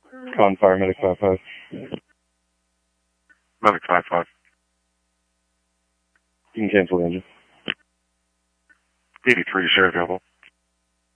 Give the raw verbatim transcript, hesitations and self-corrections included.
Con Fire Medic five five. Medic five five. You can cancel the engine. eighty-three, share available.